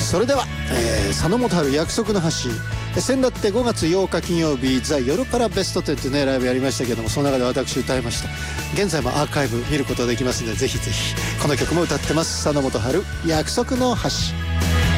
それでは、佐野元春約束の橋、先だって5月8日金曜日ザ・夜パラベスト10ってねライブやりましたけども、その中で私歌いました。現在もアーカイブ見ることができますので、ぜひぜひ。この曲も歌ってます。佐野元春約束の橋。